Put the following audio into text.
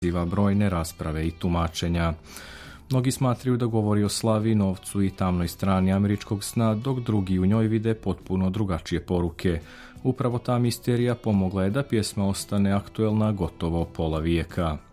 izaziva brojne rasprave i tumačenja. Mnogi smatraju da govori o slavi, novcu i tamnoj strani američkog sna, dok drugi u njoj vide potpuno drugačije poruke. Upravo ta misterija pomogla je da pjesma ostane aktuelna gotovo pola vijeka.